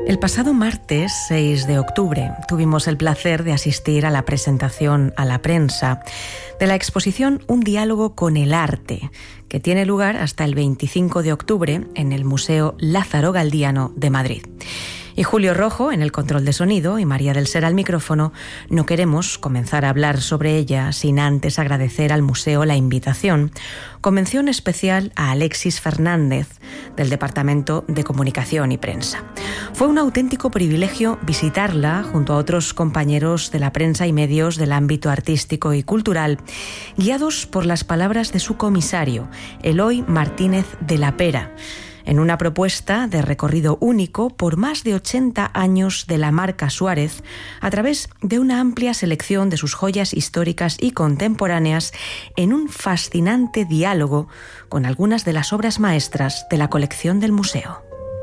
El pasado martes 6 de octubre tuvimos el placer de asistir a la presentación a la prensa de la exposición Un diálogo con el arte, que tiene lugar hasta el 25 de octubre en el Museo Lázaro Galdiano de Madrid. Y Julio Rojo en el control de sonido y María del Ser al micrófono, no queremos comenzar a hablar sobre ella sin antes agradecer al museo la invitación, con mención especial a Alexis Fernández, del Departamento de Comunicación y Prensa. Fue un auténtico privilegio visitarla junto a otros compañeros de la prensa y medios del ámbito artístico y cultural, guiados por las palabras de su comisario, Eloy Martínez de la Pera, en una propuesta de recorrido único por más de 80 años de la marca Suárez, a través de una amplia selección de sus joyas históricas y contemporáneas, en un fascinante diálogo con algunas de las obras maestras de la colección del museo.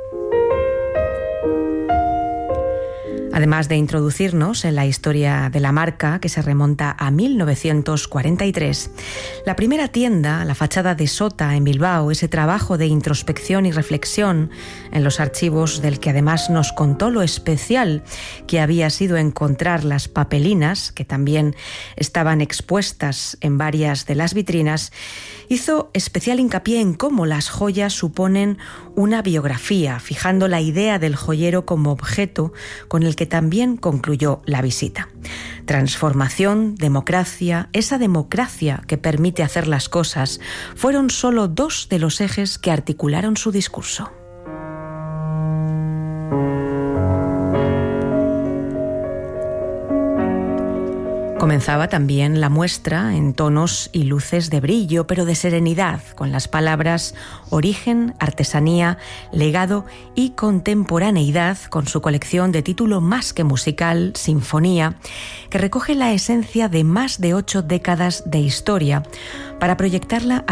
Además de introducirnos en la historia de la marca, que se remonta a 1943, la primera tienda, la fachada de Sota en Bilbao, ese trabajo de introspección y reflexión en los archivos del que además nos contó lo especial que había sido encontrar las papelinas, que también estaban expuestas en varias de las vitrinas, hizo especial hincapié en cómo las joyas suponen una biografía, fijando la idea del joyero como objeto con el que también concluyó la visita. Transformación, democracia, esa democracia que permite hacer las cosas, fueron solo dos de los ejes que articularon su discurso. Comenzaba también la muestra en tonos y luces de brillo, pero de serenidad, con las palabras origen, artesanía, legado y contemporaneidad, con su colección de título más que musical, Sinfonía, que recoge la esencia de más de 8 décadas de historia, para proyectarla